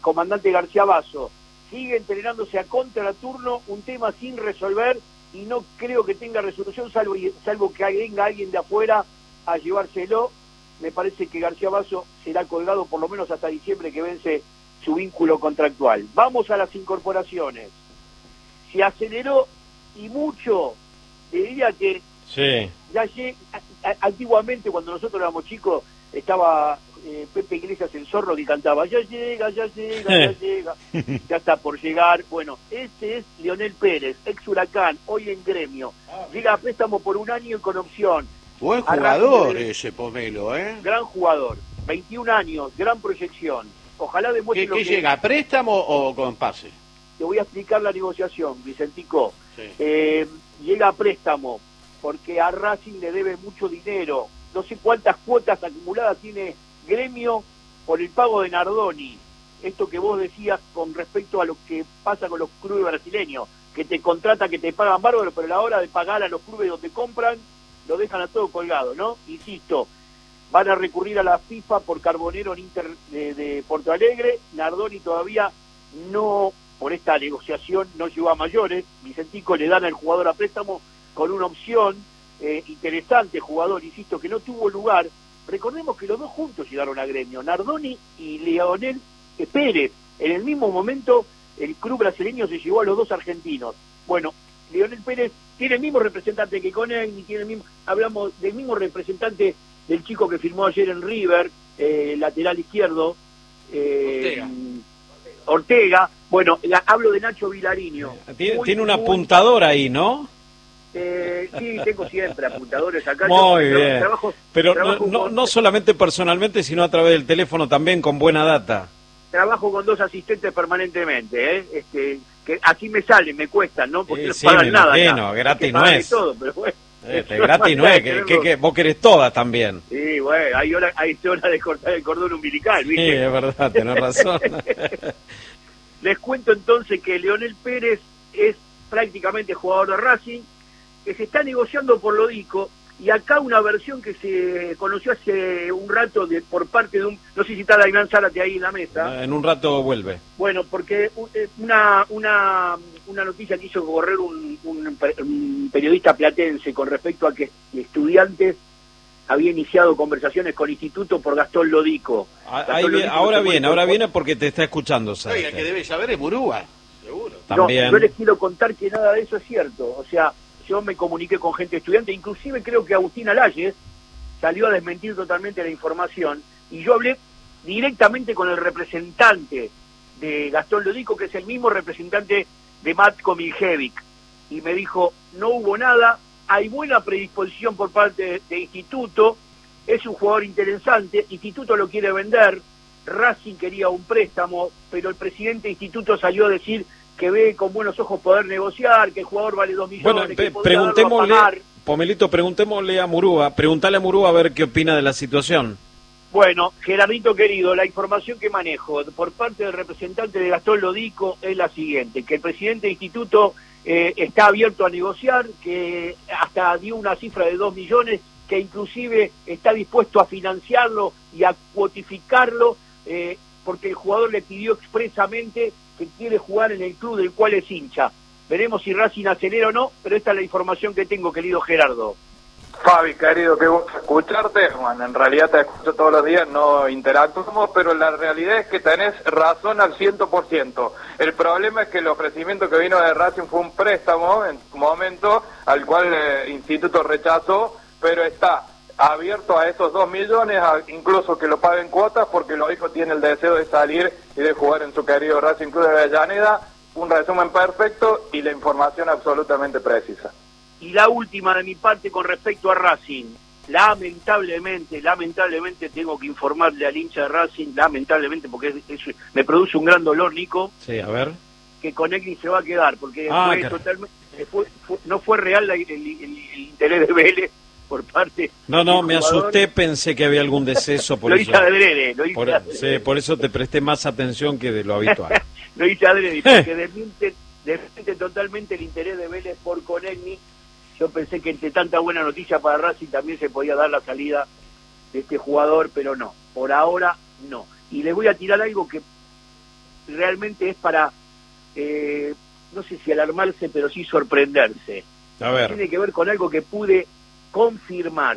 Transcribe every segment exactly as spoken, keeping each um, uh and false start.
comandante García Basso sigue entrenándose a contraturno, un tema sin resolver, y no creo que tenga resolución, salvo, salvo que venga alguien de afuera a llevárselo. Me parece que García Basso será colgado por lo menos hasta diciembre, que vence su vínculo contractual. Vamos a las incorporaciones. Se aceleró y mucho, diría que sí. Ya lleg... antiguamente cuando nosotros éramos chicos estaba eh, Pepe Iglesias, el zorro, que cantaba ya llega, ya llega, ya llega, ya está por llegar. Bueno, este es Leonel Pérez, ex Huracán, hoy en Gremio, llega a préstamo por un año y con opción. Buen jugador ese Pomelo, ¿eh? Gran jugador, veintiún años, gran proyección. Ojalá demuestre ¿Qué, lo qué que... llega, a préstamo o con pase? Te voy a explicar la negociación, Vicentico. Sí. Eh, llega a préstamo porque a Racing le debe mucho dinero. No sé cuántas cuotas acumuladas tiene Gremio por el pago de Nardoni. Esto que vos decías con respecto a lo que pasa con los clubes brasileños, que te contratan, que te pagan bárbaro, pero a la hora de pagar a los clubes donde compran, lo dejan a todo colgado, ¿no? Insisto, van a recurrir a la FIFA por Carbonero en Inter de, de Porto Alegre. Nardoni todavía no, por esta negociación, no llegó a mayores. Vicentico le dan al jugador a préstamo con una opción eh, interesante, jugador, insisto, que no tuvo lugar. Recordemos que los dos juntos llegaron a Gremio, Nardoni y Leonel Pérez. En el mismo momento, el club brasileño se llevó a los dos argentinos. Bueno, Leonel Pérez tiene el mismo representante que Conegni, tiene el mismo, hablamos del mismo representante del chico que firmó ayer en River, eh, lateral izquierdo, eh, Ortega. Ortega. Bueno, la, hablo de Nacho Vilariño. Tiene, muy, tiene un apuntador ahí, ¿no? Eh, sí, tengo siempre apuntadores acá. Muy yo, bien. Trabajo, Pero trabajo no, con, no solamente personalmente, sino a través del teléfono también, con buena data. Trabajo con dos asistentes permanentemente, ¿eh? Este, que aquí me salen, me cuestan, ¿no? Porque eh, no sí, pagan me nada. Imagino, acá. gratis no es. Todo, pero bueno, este, gratis no es, que, que, que vos querés todas también. Sí, bueno, hay hora, hay hora de cortar el cordón umbilical, ¿viste? Sí, es verdad, tenés razón. Les cuento entonces que Leonel Pérez es prácticamente jugador de Racing, que se está negociando por Lodico, y acá una versión que se conoció hace un rato de, por parte de un, no sé si está Daimán Zárate ahí en la mesa. En un rato vuelve. Bueno, porque una una una noticia que hizo correr un, un, un periodista platense con respecto a que Estudiantes había iniciado conversaciones con Instituto por Gastón Lodico. Gastón ahí Lodico ahora no viene, ahora viene porque te está escuchando. Oiga, que debe saber es Murúa, seguro. También. No, yo les quiero contar que nada de eso es cierto. O sea, yo me comuniqué con gente estudiante, inclusive creo que Agustín Alayes salió a desmentir totalmente la información, y yo hablé directamente con el representante de Gastón Lodico, que es el mismo representante de Matko Miljevic, y me dijo, no hubo nada, hay buena predisposición por parte de, de Instituto, es un jugador interesante, Instituto lo quiere vender, Racing quería un préstamo, pero el presidente de Instituto salió a decir que ve con buenos ojos poder negociar, que el jugador vale dos millones, bueno, que preguntémosle, pagar. Pomelito, preguntémosle a Murúa, preguntale a Murúa a ver qué opina de la situación. Bueno, Gerardito querido, la información que manejo por parte del representante de Gastón Lodico es la siguiente, que el presidente de Instituto eh, está abierto a negociar, que hasta dio una cifra de dos millones, que inclusive está dispuesto a financiarlo y a cuotificarlo, eh, porque el jugador le pidió expresamente que quiere jugar en el club del cual es hincha. Veremos si Racing acelera o no, pero esta es la información que tengo, querido Gerardo. Fabi, querido, qué gusto escucharte. Bueno, en realidad te escucho todos los días, no interactuamos, pero la realidad es que tenés razón al ciento por ciento. El problema es que el ofrecimiento que vino de Racing fue un préstamo en su momento, al cual el eh, Instituto rechazó, pero está abierto a esos dos millones, a incluso que lo paguen cuotas, porque Lodico tiene el deseo de salir y de jugar en su querido Racing Club de Avellaneda. Un resumen perfecto y la información absolutamente precisa. Y la última de mi parte con respecto a Racing, lamentablemente, lamentablemente tengo que informarle al hincha de Racing, lamentablemente, porque es, es, me produce un gran dolor, Nico. Sí, a ver. Que Conegni se va a quedar, porque ah, fue totalmente, fue, fue, no fue real la, el, el, el interés de Vélez por parte. No, no, me jugador. asusté, pensé que había algún deceso. Por lo eso, hice adrede, lo hice por, adrede. Sí, por eso te presté más atención que de lo habitual. Lo hice adrede, porque desmiente, desmiente totalmente el interés de Vélez por Conegni. Yo pensé que entre tanta buena noticia para Racing también se podía dar la salida de este jugador, pero no, por ahora no. Y les voy a tirar algo que realmente es para, eh, no sé si alarmarse, pero sí sorprenderse. A ver. Tiene que ver con algo que pude confirmar.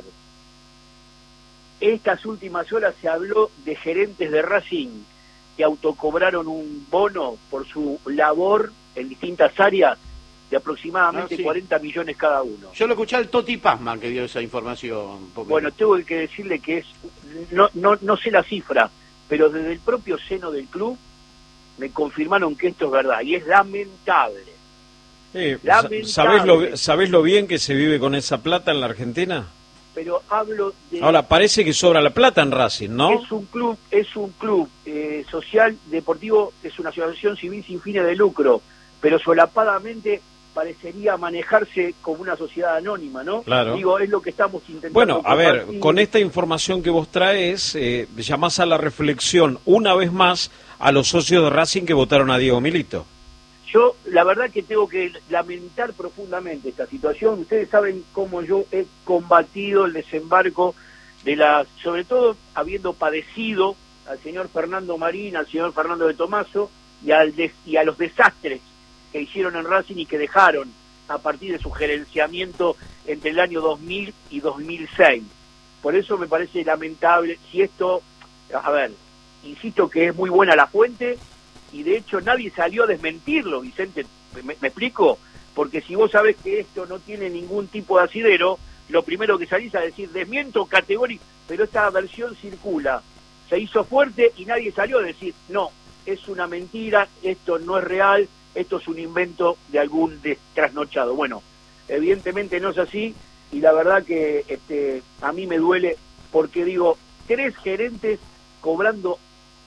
Estas últimas horas se habló de gerentes de Racing que autocobraron un bono por su labor en distintas áreas de aproximadamente Ah, sí. cuarenta millones cada uno. Yo lo escuché al Toti Pazman que dio esa información. Porque... Bueno, tengo que decirle que es, no, no, no sé la cifra, pero desde el propio seno del club me confirmaron que esto es verdad, y es lamentable. Sí, Lamentable. ¿sabés lo, ¿Sabés lo bien que se vive con esa plata en la Argentina? Pero hablo de... Ahora, parece que sobra la plata en Racing, ¿no? Es un club, es un club eh, social, deportivo, es una asociación civil sin fines de lucro, pero solapadamente parecería manejarse como una sociedad anónima, ¿no? Claro. Digo, es lo que estamos intentando. Bueno, a ver, compartir. con esta información que vos traes, eh, llamás a la reflexión una vez más a los socios de Racing que votaron a Diego Milito. Yo, la verdad que tengo que lamentar profundamente esta situación. Ustedes saben cómo yo he combatido el desembarco de las, sobre todo habiendo padecido al señor Fernando Marín, al señor Fernando de Tomaso y, al des, y a los desastres que hicieron en Racing y que dejaron a partir de su gerenciamiento entre el año dos mil y dos mil seis. Por eso me parece lamentable si esto, a ver, insisto que es muy buena la fuente, y de hecho nadie salió a desmentirlo, Vicente, ¿me, me explico? Porque si vos sabés que esto no tiene ningún tipo de asidero, lo primero que salís a decir, desmiento categórico, pero esta versión circula, se hizo fuerte y nadie salió a decir, no, es una mentira, esto no es real, esto es un invento de algún trasnochado. Bueno, evidentemente no es así, y la verdad que este, a mí me duele, porque digo, tres gerentes cobrando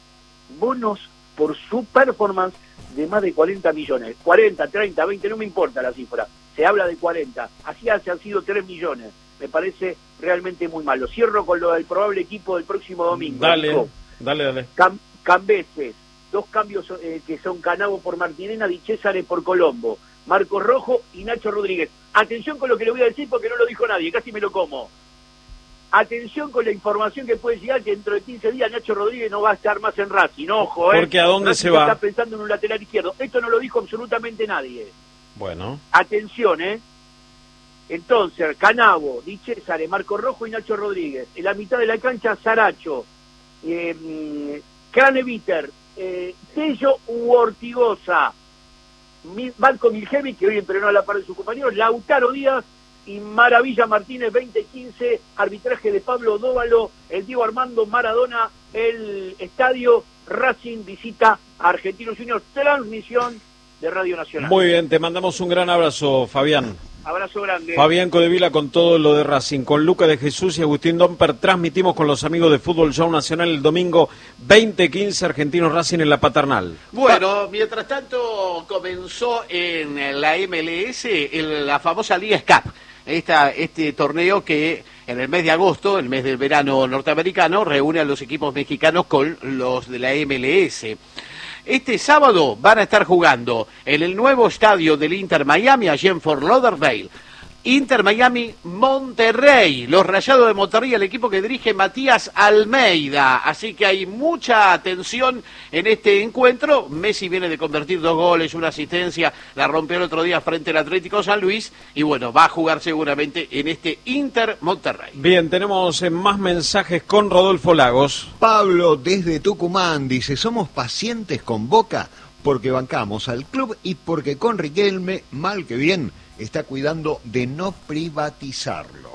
bonos por su performance de más de cuarenta millones, cuarenta, treinta, veinte, no me importa la cifra, se habla de cuarenta, así han sido tres millones, me parece realmente muy malo. Cierro con lo del probable equipo del próximo domingo. Dale, Nico. dale, dale. Cam Cambeses, dos cambios eh, que son Canavo por Martinena, Di Césare por Colombo, Marcos Rojo y Nacho Rodríguez. Atención con lo que le voy a decir porque no lo dijo nadie, casi me lo como. Atención con la información que puede llegar, que dentro de quince días Nacho Rodríguez no va a estar más en Racing, ojo, ¿eh? Porque ¿a dónde Racing se va? Está pensando en un lateral izquierdo. Esto no lo dijo absolutamente nadie. Bueno. Atención, ¿eh? Entonces, Canavo, Di Césare, Marco Rojo y Nacho Rodríguez. En la mitad de la cancha, Saracho, eh, Craneviter, eh, Tello u Ortigosa, Marco Miljevic, que hoy entrenó a la par de sus compañeros, Lautaro Díaz y Maravilla Martínez, veinte quince, arbitraje de Pablo Dóvalo, el Diego Armando Maradona, el estadio Racing visita a Argentinos Juniors, transmisión de Radio Nacional. Muy bien, te mandamos un gran abrazo, Fabián. Abrazo grande. Fabián Codevila con todo lo de Racing, con Luca de Jesús y Agustín Domper. Transmitimos con los amigos de Fútbol Show Nacional el domingo veinte quince, Argentinos Racing en la Paternal. Bueno, mientras tanto comenzó en la M L S el, la famosa Liga S C A P, esta, este torneo que en el mes de agosto, el mes del verano norteamericano, reúne a los equipos mexicanos con los de la M L S. Este sábado van a estar jugando en el nuevo estadio del Inter Miami, allí en Fort Lauderdale. Inter Miami Monterrey, los Rayados de Monterrey, el equipo que dirige Matías Almeida. Así que hay mucha atención en este encuentro. Messi viene de convertir dos goles, una asistencia, la rompió el otro día frente al Atlético San Luis. Y bueno, va a jugar seguramente en este Inter Monterrey. Bien, tenemos eh, más mensajes con Rodolfo Lagos. Pablo desde Tucumán dice, somos pacientes con Boca porque bancamos al club y porque con Riquelme, mal que bien, está cuidando de no privatizarlo.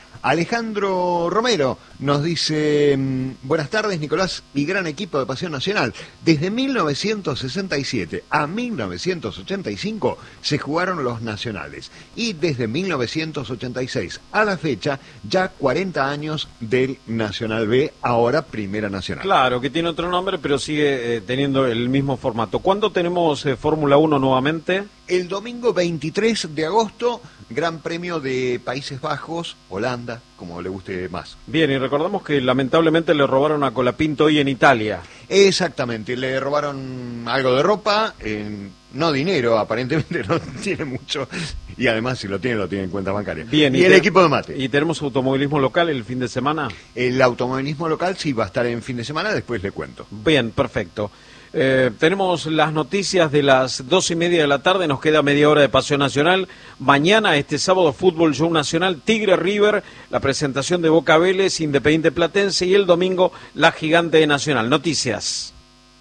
Alejandro Romero nos dice, buenas tardes Nicolás y gran equipo de Pasión Nacional. Desde mil novecientos sesenta y siete a mil novecientos ochenta y cinco se jugaron los nacionales y desde mil novecientos ochenta y seis a la fecha ya cuarenta años del Nacional B, ahora Primera Nacional. Claro, que tiene otro nombre pero sigue eh, teniendo el mismo formato. ¿Cuándo tenemos eh, Fórmula uno nuevamente? El domingo veintitrés de agosto, Gran Premio de Países Bajos, Holanda, como le guste más. Bien, y recordamos que lamentablemente le robaron a Colapinto hoy en Italia. Exactamente, le robaron algo de ropa, eh, no dinero, aparentemente no tiene mucho, y además si lo tiene, lo tiene en cuenta bancaria. Bien, y, y el te... equipo de mate. ¿Y tenemos automovilismo local el fin de semana? El automovilismo local sí va a estar en fin de semana, después le cuento. Bien, perfecto. Eh, tenemos las noticias de las dos y media de la tarde, nos queda media hora de Paseo Nacional. Mañana, este sábado, Fútbol Show Nacional, Tigre River, la presentación de Boca Vélez, Independiente Platense, y el domingo, la Gigante de Nacional. Noticias.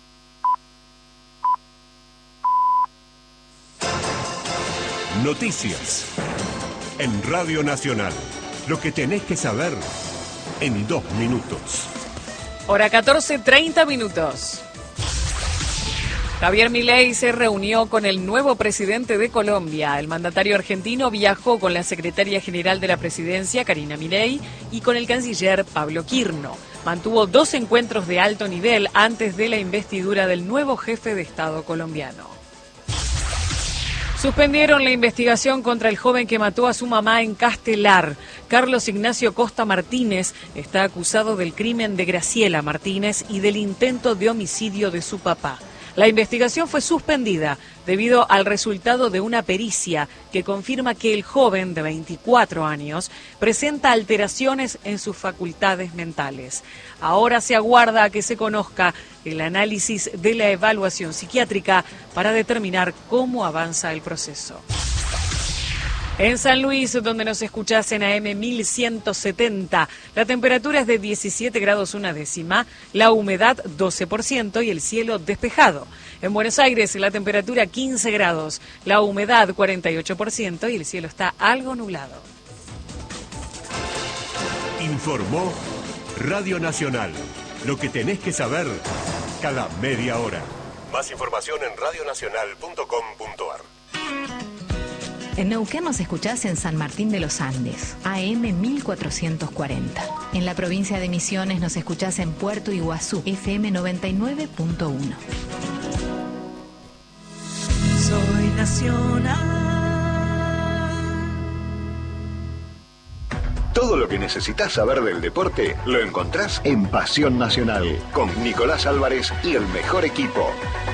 Noticias en Radio Nacional. Lo que tenés que saber en dos minutos. Hora catorce, treinta minutos. Javier Milei se reunió con el nuevo presidente de Colombia. El mandatario argentino viajó con la secretaria general de la presidencia, Karina Milei, y con el canciller Pablo Quirno. Mantuvo dos encuentros de alto nivel antes de la investidura del nuevo jefe de Estado colombiano. Suspendieron la investigación contra el joven que mató a su mamá en Castelar. Carlos Ignacio Costa Martínez está acusado del crimen de Graciela Martínez y del intento de homicidio de su papá. La investigación fue suspendida debido al resultado de una pericia que confirma que el joven de veinticuatro años presenta alteraciones en sus facultades mentales. Ahora se aguarda a que se conozca el análisis de la evaluación psiquiátrica para determinar cómo avanza el proceso. En San Luis, donde nos escuchás en A M mil ciento setenta, la temperatura es de diecisiete grados una décima, la humedad doce por ciento y el cielo despejado. En Buenos Aires, la temperatura quince grados, la humedad cuarenta y ocho por ciento y el cielo está algo nublado. Informó Radio Nacional. Lo que tenés que saber cada media hora. Más información en radio nacional punto com punto a r. En Neuquén nos escuchás en San Martín de los Andes, A M mil cuatrocientos cuarenta. En la provincia de Misiones nos escuchás en Puerto Iguazú, F M noventa y nueve punto uno. Soy nacional. Todo lo que necesitas saber del deporte lo encontrás en Pasión Nacional, con Nicolás Álvarez y el mejor equipo.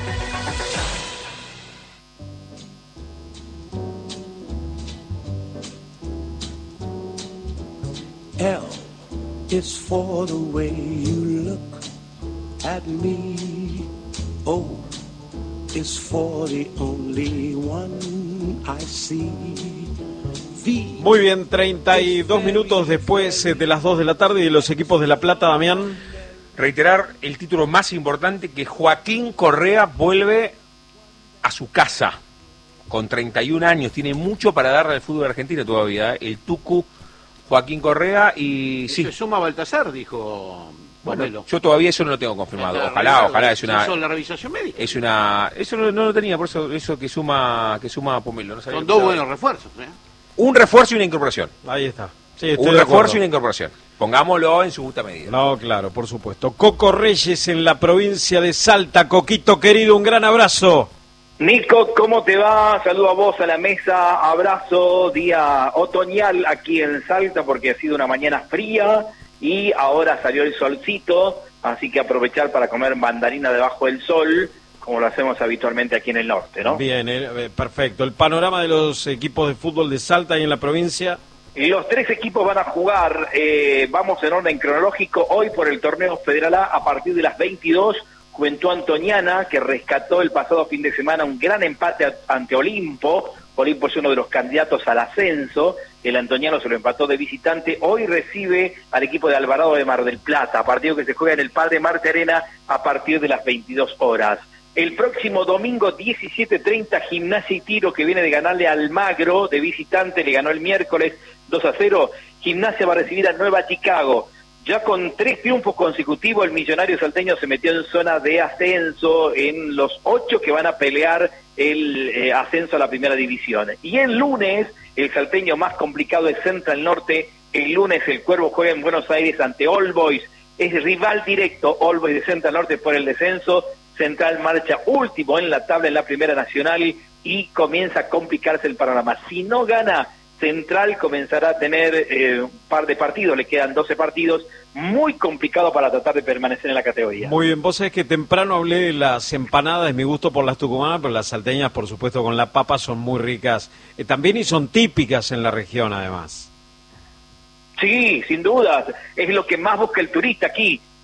L is for the way you look at me. O is for the only one I see. V. Muy bien, treinta y dos minutos después de las dos de la tarde y de los equipos de La Plata, Damián. Reiterar el título más importante, que Joaquín Correa vuelve a su casa con treinta y un años. Tiene mucho para darle al fútbol argentino todavía, ¿eh? El Tucu Joaquín Correa. Y sí, sí, se suma Baltasar, dijo bueno, Pomelo. yo todavía eso no lo tengo confirmado. Ojalá, ojalá es una. ¿Eso la revisación médica? Es una. Eso no, no lo tenía, por eso eso que suma que suma Pomelo. No sabía. Son dos buenos refuerzos, ¿eh? Un refuerzo y una incorporación. Ahí está. Sí, estoy un de refuerzo acuerdo. y una incorporación. Pongámoslo en su justa medida. No, claro, por supuesto. Coco Reyes en la provincia de Salta. Coquito querido, un gran abrazo. Nico, ¿cómo te va? Saludo a vos, a la mesa, abrazo, día otoñal aquí en Salta porque ha sido una mañana fría y ahora salió el solcito, así que aprovechar para comer mandarina debajo del sol, como lo hacemos habitualmente aquí en el norte, ¿no? Bien, eh, perfecto. El panorama de los equipos de fútbol de Salta y en la provincia. Los tres equipos van a jugar, eh, vamos en orden cronológico, hoy por el torneo Federal A a partir de las veintidós. Juventud Antoniana, que rescató el pasado fin de semana un gran empate ante Olimpo. Olimpo es uno de los candidatos al ascenso. El antoniano se lo empató de visitante. Hoy recibe al equipo de Alvarado de Mar del Plata, partido que se juega en el Padre Marte Arena a partir de las veintidós horas. El próximo domingo, diecisiete treinta, Gimnasia y Tiro, que viene de ganarle al Almagro de visitante, le ganó el miércoles dos a cero. Gimnasia va a recibir a Nueva Chicago. Ya con tres triunfos consecutivos, el Millonario Salteño se metió en zona de ascenso en los ocho que van a pelear el eh, ascenso a la primera división. Y el lunes, el salteño más complicado es Central Norte. El lunes el Cuervo juega en Buenos Aires ante All Boys. Es rival directo All Boys de Central Norte por el descenso. Central marcha último en la tabla en la primera nacional y comienza a complicarse el panorama. Si no gana, Central comenzará a tener eh, un par de partidos, le quedan doce partidos, muy complicado para tratar de permanecer en la categoría. Muy bien, vos sabés que temprano hablé de las empanadas, mi gusto por las tucumanas, pero las salteñas, por supuesto, con la papa son muy ricas eh, también y son típicas en la región, además. Sí, sin dudas, es lo que más busca el turista aquí.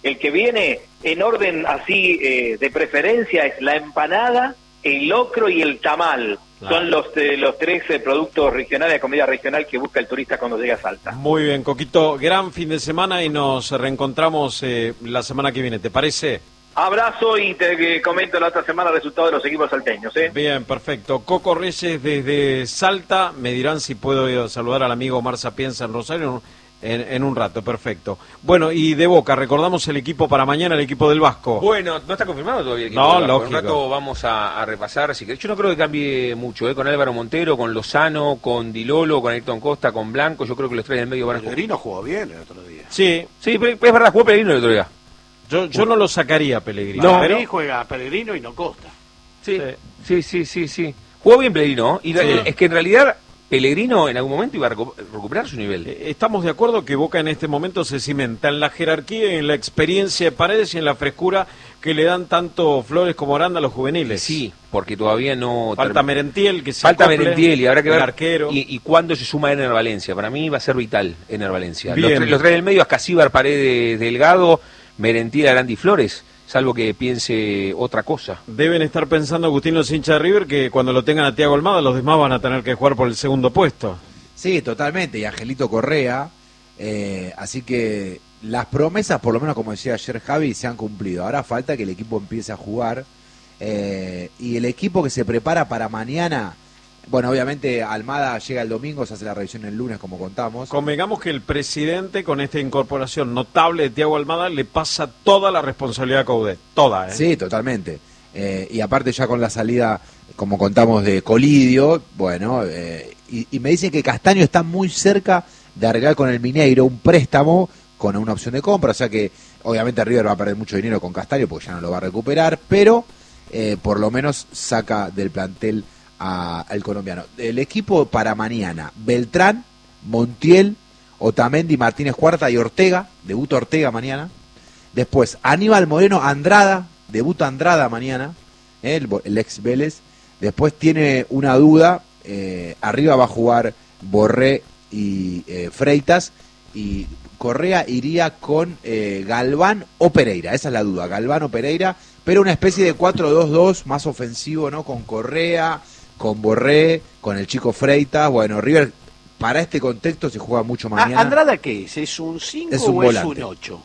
El que viene en orden así eh, de preferencia es la empanada, el locro y el tamal. Claro. Son los eh, los tres eh, productos regionales de comida regional que busca el turista cuando llega a Salta. Muy bien, Coquito, gran fin de semana y nos reencontramos eh, la semana que viene, ¿te parece? Abrazo y te eh, comento la otra semana el resultado de los equipos salteños. ¿eh? Bien, perfecto. Coco Reyes desde Salta, me dirán si puedo ir a saludar al amigo Omar Sapienza en Rosario en, en un rato, perfecto. Bueno, y de Boca, recordamos el equipo para mañana, el equipo del Vasco. Bueno, no está confirmado todavía el equipo no, del Vasco. lógico. En un rato vamos a, a repasar. Si querés. Yo no creo que cambie mucho, ¿eh? Con Álvaro Montero, con Lozano, con Dilolo, con Ayrton Costa, con Blanco. Yo creo que los tres del medio van a jugar. Pellegrino jugó bien el otro día. Sí, sí, pero es verdad, jugó Pellegrino el otro día. Yo, yo no lo sacaría a Pellegrino. No, pero ahí juega Pellegrino y no Costa. Sí, sí, sí, sí, sí. Jugó bien Pellegrino, y sí. Es que en realidad Pellegrino en algún momento iba a recu- recuperar su nivel. Estamos de acuerdo que Boca en este momento se cimenta en la jerarquía, en la experiencia de Paredes y en la frescura que le dan tanto Flores como Aranda a los juveniles. Sí, porque todavía no... Falta term... Merentiel, que se Falta acople, Merentiel y habrá que ver arquero. Y, y cuándo se suma Ener Valencia. Para mí va a ser vital Ener Valencia. Bien. Los, tres, los tres del medio, Ascasíbar, Paredes, Delgado, Merentiel, Aranda y Flores. Salvo que piense otra cosa. Deben estar pensando Agustín los hinchas de River que cuando lo tengan a Thiago Almada los demás van a tener que jugar por el segundo puesto. Sí, totalmente, y Angelito Correa, eh, así que las promesas, por lo menos como decía ayer Javi, se han cumplido. Ahora falta que el equipo empiece a jugar, eh, y el equipo que se prepara para mañana, bueno, obviamente Almada llega el domingo, se hace la revisión el lunes como contamos. Convengamos que el presidente con esta incorporación notable de Thiago Almada le pasa toda la responsabilidad a Coudet, toda. ¿eh? Sí, totalmente. Eh, y aparte ya con la salida, como contamos, de Colidio, bueno, eh, y, y me dicen que Castaño está muy cerca de arreglar con el Mineiro un préstamo con una opción de compra, o sea que obviamente River va a perder mucho dinero con Castaño porque ya no lo va a recuperar, pero eh, por lo menos saca del plantel a, al colombiano. El equipo para mañana: Beltrán, Montiel, Otamendi, Martínez Cuarta y Ortega. Debuta Ortega mañana. Después Aníbal Moreno, Andrada. Debuta Andrada mañana, eh, el, el ex Vélez. Después tiene una duda. Eh, arriba va a jugar Borré y eh, Freitas. Y Correa iría con eh, Galván o Pereira. Esa es la duda, Galván o Pereira. Pero una especie de cuatro dos dos más ofensivo, ¿no? Con Correa, con Borré, con el chico Freitas. Bueno, River para este contexto se juega mucho mañana. ¿Andrada qué es? ¿Es un cinco es un o volante. es un ocho?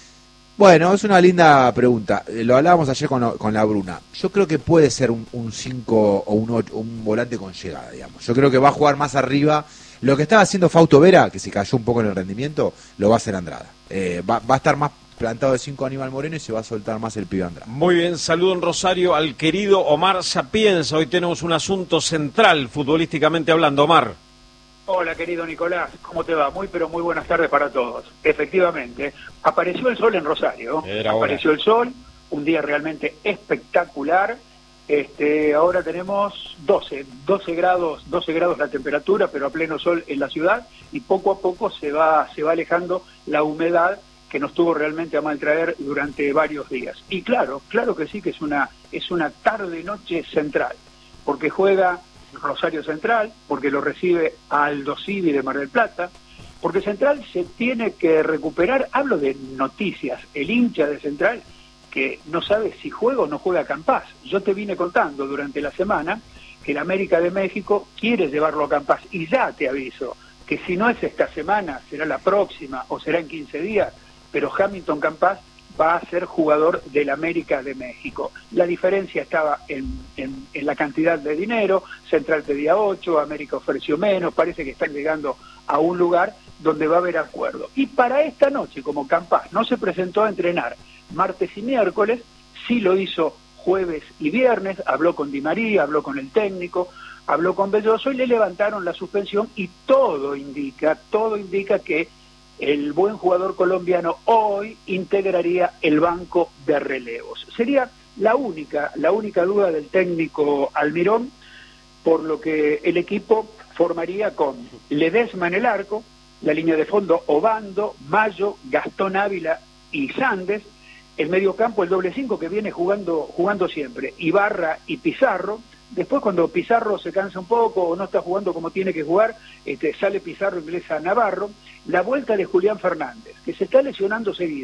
Bueno, es una linda pregunta. Lo hablábamos ayer con, con la Bruna. Yo creo que puede ser un cinco o un ocho, un volante con llegada, digamos. Yo creo que va a jugar más arriba. Lo que estaba haciendo Fausto Vera, que se cayó un poco en el rendimiento, lo va a hacer Andrada. Eh, va, va a estar más plantado de cinco Aníbal Moreno y se va a soltar más el pibe Andrada. Muy bien, saludo en Rosario al querido Omar Sapienza. Hoy tenemos un asunto central, futbolísticamente hablando. Omar. Hola, querido Nicolás, ¿cómo te va? Muy, pero muy buenas tardes para todos. Efectivamente, apareció el sol en Rosario, Era apareció hora. el sol, un día realmente espectacular. Este, ahora tenemos doce, doce grados, doce grados la temperatura, pero a pleno sol en la ciudad, y poco a poco se va, se va alejando la humedad que nos tuvo realmente a maltraer durante varios días. Y claro, claro que sí que es una, es una tarde-noche central, porque juega Rosario Central, porque lo recibe Aldo Civi de Mar del Plata, porque Central se tiene que recuperar. Hablo de noticias, el hincha de Central que no sabe si juega o no juega Campás. Yo te vine contando durante la semana que el América de México quiere llevarlo a Campás, y ya te aviso que si no es esta semana, será la próxima o será en quince días, pero Hamilton Campás va a ser jugador del América de México. La diferencia estaba en, en, en la cantidad de dinero. Central pedía ocho, América ofreció menos. Parece que están llegando a un lugar donde va a haber acuerdo. Y para esta noche, como Campás no se presentó a entrenar martes y miércoles, sí lo hizo jueves y viernes, habló con Di María, habló con el técnico, habló con Belloso y le levantaron la suspensión, y todo indica, todo indica que el buen jugador colombiano hoy integraría el banco de relevos. Sería la única, la única duda del técnico Almirón, por lo que el equipo formaría con Ledesma en el arco, la línea de fondo Obando, Mayo, Gastón Ávila y Sandes, el mediocampo el doble cinco que viene jugando, jugando siempre, Ibarra y Pizarro. Después, cuando Pizarro se cansa un poco o no está jugando como tiene que jugar, este, sale Pizarro, ingresa a Navarro. La vuelta de Julián Fernández, que se está lesionando seguido,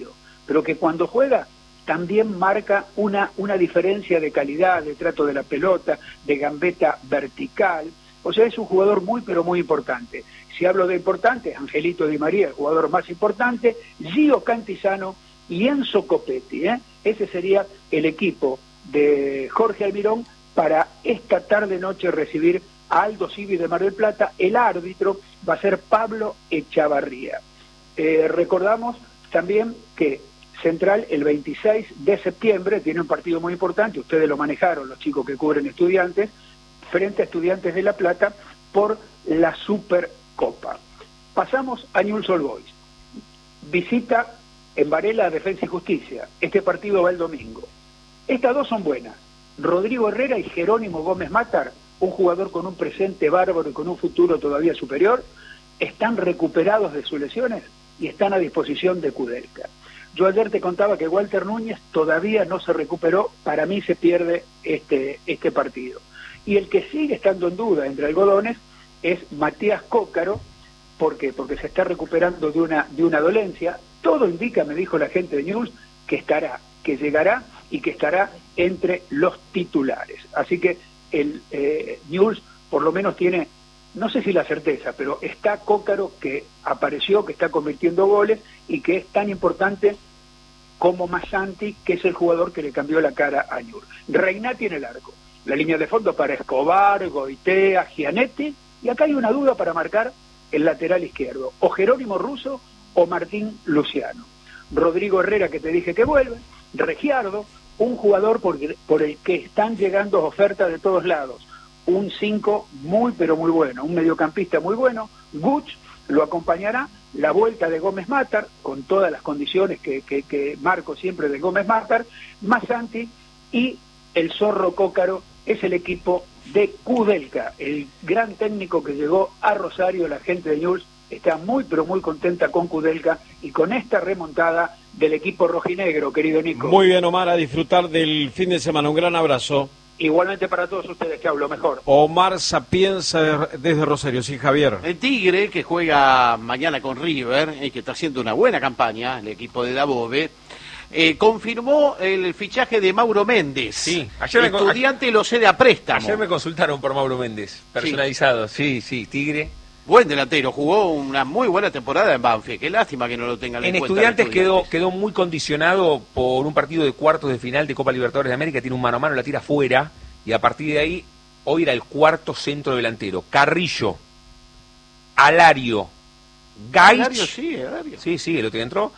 pero que cuando juega también marca una, una diferencia de calidad, de trato de la pelota, de gambeta vertical. O sea, es un jugador muy, pero muy importante. Si hablo de importante, Angelito Di María, el jugador más importante, Gio Cantizano y Enzo Copetti. ¿eh? Ese sería el equipo de Jorge Almirón para esta tarde-noche recibir a Aldo Civi de Mar del Plata. El árbitro va a ser Pablo Echavarría. Eh, recordamos también que Central el veintiséis de septiembre tiene un partido muy importante, ustedes lo manejaron, los chicos que cubren Estudiantes, frente a Estudiantes de La Plata por la Supercopa. Pasamos a Newell's Old Boys. Visita en Varela a Defensa y Justicia. Este partido va el domingo. Estas dos son buenas. Rodrigo Herrera y Jerónimo Gómez Matar, un jugador con un presente bárbaro y con un futuro todavía superior, están recuperados de sus lesiones y están a disposición de Kudelka. Yo ayer te contaba que Walter Núñez todavía no se recuperó, para mí se pierde este, este partido. Y el que sigue estando en duda entre algodones es Matías Cócaro. ¿Por qué? Porque se está recuperando de una, de una dolencia. Todo indica, me dijo la gente de Newell's, que estará, que llegará y que estará entre los titulares. Así que el eh, Newell's por lo menos tiene, no sé si la certeza, pero está Cócaro, que apareció, que está convirtiendo goles y que es tan importante como Massanti, que es el jugador que le cambió la cara a Newell's. Reynati en el arco. La línea de fondo para Escobar, Goitea, Gianetti, y acá hay una duda para marcar el lateral izquierdo, o Jerónimo Russo o Martín Luciano. Rodrigo Herrera, que te dije que vuelve, Regiardo, un jugador por, por el que están llegando ofertas de todos lados, un cinco muy pero muy bueno, un mediocampista muy bueno. Guch lo acompañará, la vuelta de Gómez Matar, con todas las condiciones que, que, que marco siempre de Gómez Matar, Massanti, y el Zorro Cócaro es el equipo de Kudelka, el gran técnico que llegó a Rosario. La gente de Newell's está muy pero muy contenta con Kudelka y con esta remontada del equipo rojinegro, querido Nico. Muy bien, Omar, a disfrutar del fin de semana. Un gran abrazo. Igualmente para todos ustedes, que hablo mejor. Omar Sapienza desde Rosario, sí, Javier. El Tigre, que juega mañana con River, y que está haciendo una buena campaña, el equipo de Dabove, eh, confirmó el fichaje de Mauro Méndez. Sí, ayer Estudiante me, lo cede a préstamo. Ayer me consultaron por Mauro Méndez, personalizado, sí, sí, sí Tigre. Buen delantero, jugó una muy buena temporada en Banfield. Qué lástima que no lo tengan en, en cuenta. Estudiantes, Estudiantes quedó quedó muy condicionado por un partido de cuartos de final de Copa Libertadores de América. Tiene un mano a mano, la tira fuera. Y a partir de ahí, hoy era el cuarto centro delantero. Carrillo, Alario, Gaich. Alario, sí, Alario. Sí, sí, el otro que entró.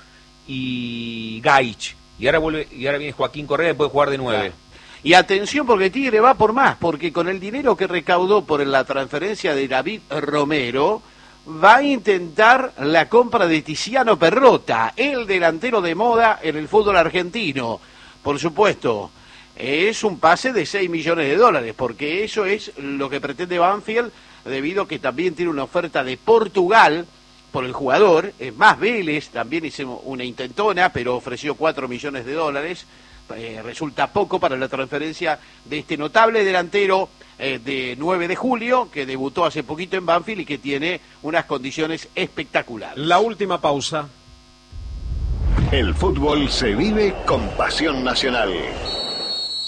Y Gaich. Y ahora vuelve, y ahora viene Joaquín Correa y puede jugar de nueve. Claro. Y atención, porque Tigre va por más, porque con el dinero que recaudó por la transferencia de David Romero, va a intentar la compra de Tiziano Perrota, el delantero de moda en el fútbol argentino. Por supuesto, es un pase de seis millones de dólares, porque eso es lo que pretende Banfield, debido a que también tiene una oferta de Portugal por el jugador. Es más, Vélez también hizo una intentona, pero ofreció cuatro millones de dólares. Eh, resulta poco para la transferencia de este notable delantero eh, de nueve de julio, que debutó hace poquito en Banfield y que tiene unas condiciones espectaculares. La última pausa. El fútbol se vive con pasión nacional.